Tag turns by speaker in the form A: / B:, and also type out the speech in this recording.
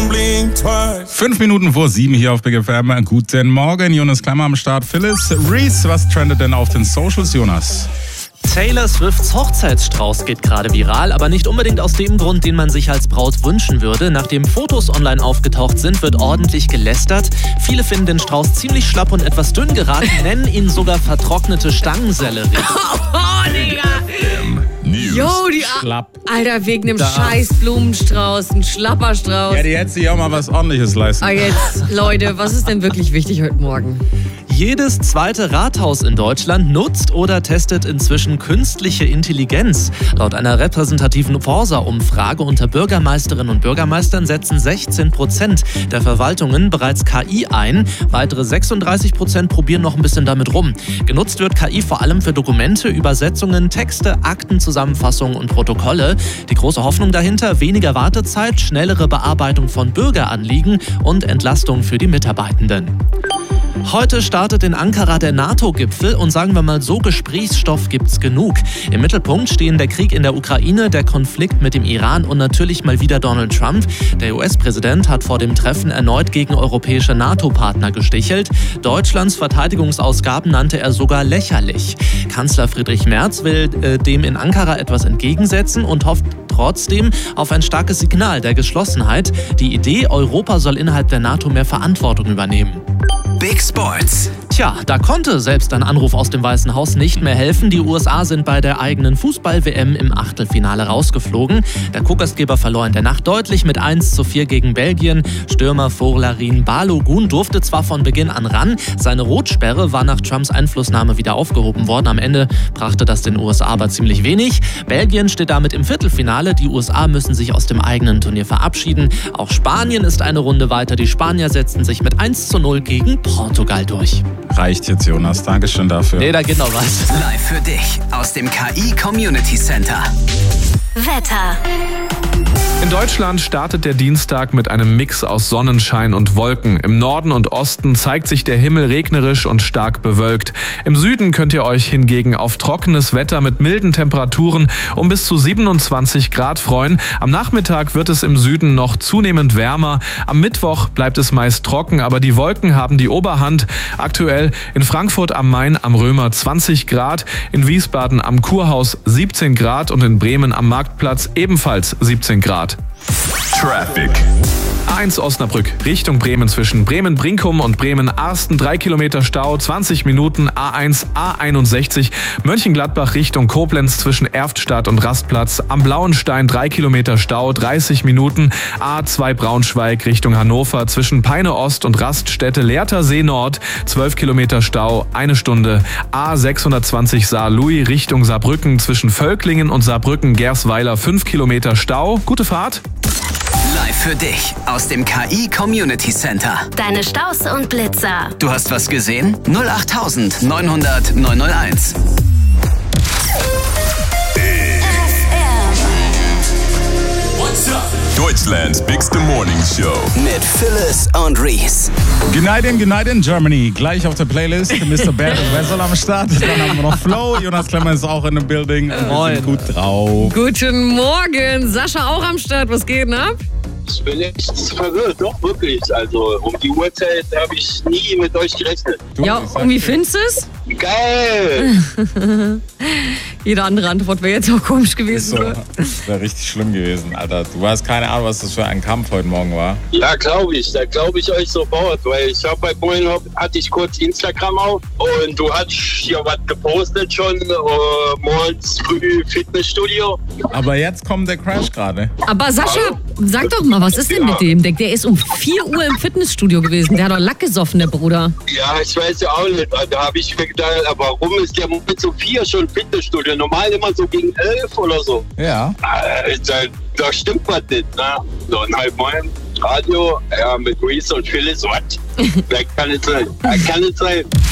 A: 5 Minuten vor 7 hier auf Big FM. Guten Morgen, Jonas Klemmer am Start. Phyllis Reese, was trendet denn auf den Socials, Jonas?
B: Taylor Swifts Hochzeitsstrauß geht gerade viral, aber nicht unbedingt aus dem Grund, den man sich als Braut wünschen würde. Nachdem Fotos online aufgetaucht sind, wird ordentlich gelästert. Viele finden den Strauß ziemlich schlapp und etwas dünn geraten, nennen ihn sogar vertrocknete Stangensellerie.
C: Oh, Digga! Jo,
A: Schlapp.
C: Alter, wegen dem scheiß Blumenstrauß, ein Schlapperstrauß.
A: Ja, die hätte sich auch mal was Ordentliches leisten.
C: Aber jetzt, Leute, was ist denn wirklich wichtig heute Morgen?
B: Jedes zweite Rathaus in Deutschland nutzt oder testet inzwischen künstliche Intelligenz. Laut einer repräsentativen Forsa-Umfrage unter Bürgermeisterinnen und Bürgermeistern setzen 16% der Verwaltungen bereits KI ein. Weitere 36% probieren noch ein bisschen damit rum. Genutzt wird KI vor allem für Dokumente, Übersetzungen, Texte, Aktenzusammenfassungen und Protokolle. Die große Hoffnung dahinter: weniger Wartezeit, schnellere Bearbeitung von Bürgeranliegen und Entlastung für die Mitarbeitenden. Heute startet in Ankara der NATO-Gipfel und sagen wir mal so, Gesprächsstoff gibt's genug. Im Mittelpunkt stehen der Krieg in der Ukraine, der Konflikt mit dem Iran und natürlich mal wieder Donald Trump. Der US-Präsident hat vor dem Treffen erneut gegen europäische NATO-Partner gestichelt. Deutschlands Verteidigungsausgaben nannte er sogar lächerlich. Kanzler Friedrich Merz will dem in Ankara etwas entgegensetzen und hofft trotzdem auf ein starkes Signal der Geschlossenheit. Die Idee, Europa soll innerhalb der NATO mehr Verantwortung übernehmen.
D: Big Sports.
B: Tja, da konnte selbst ein Anruf aus dem Weißen Haus nicht mehr helfen. Die USA sind bei der eigenen Fußball-WM im Achtelfinale rausgeflogen. Der Co-Gastgeber verlor in der Nacht deutlich mit 1:4 gegen Belgien. Stürmer Folarin Balogun durfte zwar von Beginn an ran, seine Rotsperre war nach Trumps Einflussnahme wieder aufgehoben worden. Am Ende brachte das den USA aber ziemlich wenig. Belgien steht damit im Viertelfinale. Die USA müssen sich aus dem eigenen Turnier verabschieden. Auch Spanien ist eine Runde weiter. Die Spanier setzten sich mit 1:0 gegen Portugal durch.
A: Reicht jetzt, Jonas. Dankeschön dafür.
B: Nee, da geht noch was.
D: Live für dich aus dem KI Community Center.
E: Wetter.
F: In Deutschland startet der Dienstag mit einem Mix aus Sonnenschein und Wolken. Im Norden und Osten zeigt sich der Himmel regnerisch und stark bewölkt. Im Süden könnt ihr euch hingegen auf trockenes Wetter mit milden Temperaturen um bis zu 27 Grad freuen. Am Nachmittag wird es im Süden noch zunehmend wärmer. Am Mittwoch bleibt es meist trocken, aber die Wolken haben die Oberhand. Aktuell in Frankfurt am Main am Römer 20 Grad, in Wiesbaden am Kurhaus 17 Grad und in Bremen am Marktplatz ebenfalls 17 Grad.
G: Traffic.
F: A1 Osnabrück Richtung Bremen zwischen Bremen-Brinkum und Bremen-Arsten 3 Kilometer Stau, 20 Minuten. A1 A61 Mönchengladbach Richtung Koblenz zwischen Erftstadt und Rastplatz am Blauenstein 3 Kilometer Stau, 30 Minuten. A2 Braunschweig Richtung Hannover zwischen Peine Ost und Raststätte Lehrtersee Nord 12 Kilometer Stau, 1 Stunde. A620 Saarlouis Richtung Saarbrücken zwischen Völklingen und Saarbrücken-Gersweiler 5 Kilometer Stau. Gute Fahrt.
D: Live für dich aus dem KI Community Center.
E: Deine Staus und Blitzer.
D: Du hast was gesehen? 08000 900 901.
G: Deutschlands bigste Morning Show.
D: Mit Phyllis und Reese.
A: Goodnight, Germany. Gleich auf der Playlist. Mr. Bert Wessel am Start. Dann haben wir noch Flo. Jonas Klemmer ist auch in dem Building. Wir sind gut drauf.
C: Guten Morgen. Sascha auch am Start. Was geht denn ab?
H: Ich bin echt verwirrt, doch wirklich. Also um die Uhrzeit habe ich nie mit euch gerechnet.
C: Ja, und wie findest du es?
H: Geil!
C: Jede andere Antwort wäre jetzt auch komisch gewesen.
A: So, das wäre richtig schlimm gewesen, Alter. Du hast keine Ahnung, was das für ein Kampf heute Morgen war.
H: Ja, glaube ich. Da glaube ich euch sofort. Weil ich habe bei Bullenhop, hatte ich kurz Instagram auf und du hast hier was gepostet schon. Morgens früh Fitnessstudio.
A: Aber jetzt kommt der Crash gerade.
C: Aber Sascha, sag doch mal, was ist denn mit dem? Der ist um 4 Uhr im Fitnessstudio gewesen. Der hat doch Lack gesoffen, der Bruder.
H: Ja, ich weiß ja auch nicht. Da habe ich mir gedacht, warum ist der mit so 4 schon Fitnessstudio? Normal immer so gegen 11 oder so.
A: Ja.
H: Da stimmt was nicht, ne? So, und halt Radio, ja, mit Reese und Phyllis, was? Das kann nicht sein. Das kann nicht sein.